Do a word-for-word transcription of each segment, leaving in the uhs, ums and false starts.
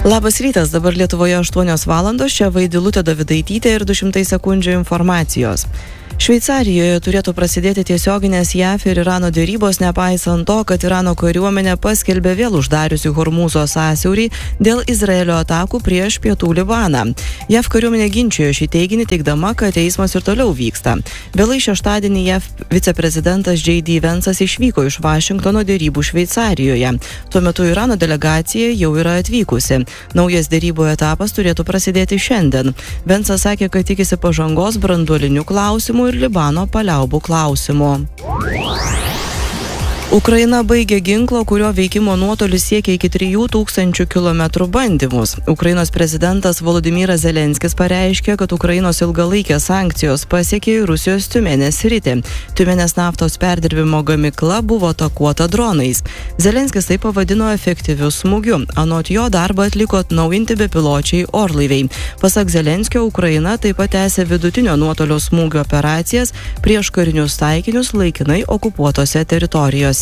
Labas rytas, dabar Lietuvoje aštuonios valandos, čia Vaidilutė Dovidaitytė ir du šimtai sekundžių informacijos. Šveicarijoje turėtų prasidėti tiesioginės J A V ir Irano dėrybos, nepaisant to, kad Irano kariuomenė paskelbė vėl uždariusi Hormūzo sąsiaurį dėl Izraelio atakų prieš pietų Libaną. J A V kariuomenė ginčijo šį teiginį, teigdama, kad eismas ir toliau vyksta. Vėlai šeštadienį J A V viceprezidentas J D Vance'as išvyko iš Vašingtono dėrybų Šveicarijoje. Tuo metu Irano delegacija jau yra atvykusi. Naujas dėrybų etapas turėtų prasidėti šiandien. Vance'as sakė, kad tikisi pažangos branduolinių klausimų ir Libano paliaubų klausimų. Ukraina baigė ginklo, kurio veikimo nuotolis siekia iki trijų tūkstančių kilometrų bandymus. Ukrainos prezidentas Volodymyras Zelenskis pareiškė, kad Ukrainos ilgalaikės sankcijos pasiekė į Rusijos Tiumenės sritį. Tiumenės naftos perdirbimo gamykla buvo atakuota dronais. Zelenskis tai pavadino efektyviu smūgiu. Anot jo darbą atliko atnaujinti bepiločiai orlaiviai. Pasak Zelenskio, Ukraina taip pat tęsė vidutinio nuotolio smūgio operacijas prieš karinius taikinius laikinai okupuotose teritorijose.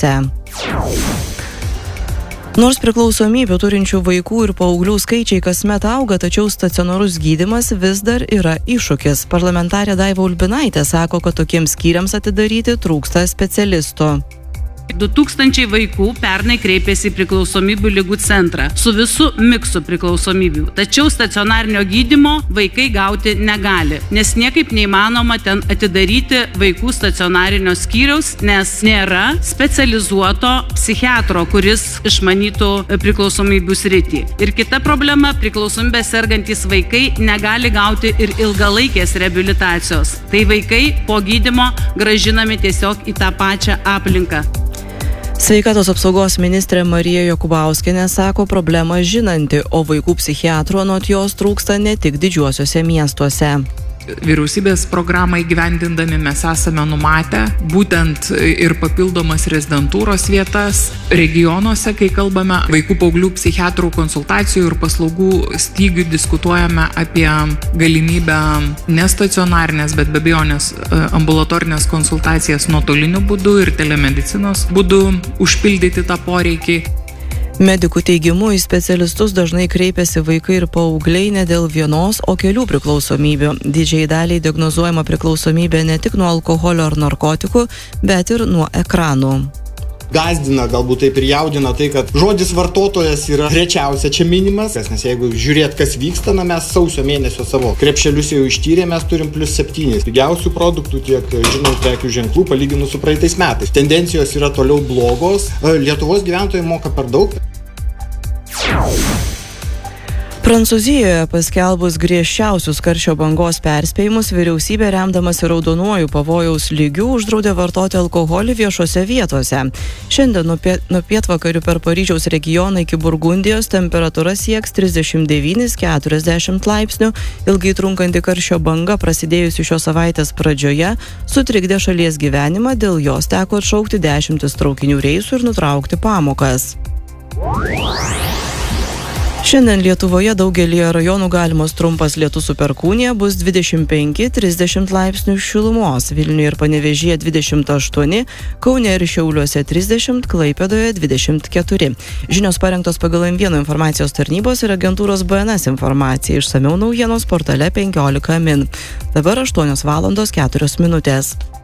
Nors priklausomybių turinčių vaikų ir paauglių skaičiai kasmet auga, tačiau stacionarus gydymas vis dar yra iššūkis. Parlamentarė Daiva Ulbinaitė sako, kad tokiems skyriams atidaryti trūksta specialistų. du tūkstančiai vaikų pernai kreipėsi į priklausomybių ligų centrą su visu miksu priklausomybių. Tačiau stacionarinio gydymo vaikai gauti negali, nes niekaip neįmanoma ten atidaryti vaikų stacionarinio skyriaus, nes nėra specializuoto psichiatro, kuris išmanytų priklausomybių sritį. Ir kita problema, priklausomybė sergantys vaikai negali gauti ir ilgalaikės reabilitacijos. Tai vaikai po gydymo gražinami tiesiog į tą pačią aplinką. Sveikatos apsaugos ministrė Marija Jokubauskienė sako problemą žinanti, o vaikų psichiatrų anot jos trūksta ne tik didžiuosiuose miestuose. Vyriausybės programą įgyvendindami mes esame numatę būtent ir papildomas rezidentūros vietas regionuose, kai kalbame vaikų paauglių psichiatrų konsultacijų ir paslaugų stygių, diskutuojame apie galimybę nestacionarinės, bet be abejonės ambulatorinės konsultacijas nuotoliniu būdu ir telemedicinos būdu užpildyti tą poreikį. Medikų teigimu į specialistus dažnai kreipiasi vaikai ir paaugliai ne dėl vienos, o kelių priklausomybių. Didžiai daliai diagnozuojama priklausomybė ne tik nuo alkoholio ar narkotikų, bet ir nuo ekranų. Gazdina, galbūt taip ir jaudina tai, kad žodis vartotojas yra rečiausia čia minimas, nes jeigu žiūrėt, kas vyksta, na mes sausio mėnesio savo krepšelius jau ištyrė, mes turim plus septynis pigiausių produktų, tiek žinomų prekių ženklų palyginus su praeitais metais. Tendencijos yra toliau blogos, Lietuvos gyventojai moka per daug. Prancūzijoje paskelbus griežčiausius karščio bangos perspėjimus, vyriausybė remdamasi raudonuoju pavojaus lygiu uždraudė vartoti alkoholį viešose vietose. Šiandien nuo, pie, nuo pietvakarių per Paryžiaus regioną iki Burgundijos temperatūra sieks trisdešimt devynis iki keturiasdešimt laipsnių. Ilgai trunkanti karščio banga prasidėjusi šios savaitės pradžioje sutrikdė šalies gyvenimą, dėl jos teko atšaukti dešimtis traukinių reisų ir nutraukti pamokas. Šiandien Lietuvoje daugelyje rajonų galimas trumpas lietus su perkūnija, bus dvidešimt penki trisdešimt laipsnių šilumos, Vilniuje ir Panevėžyje dvidešimt aštuoni, Kaune ir Šiauliuose trisdešimt, Klaipėdoje dvidešimt keturi. Žinios parengtos pagal M vienas informacijos tarnybos ir agentūros B N S informacija, išsamiau naujienos portale penkiolika min. Dabar aštuonios valandos keturios minutės.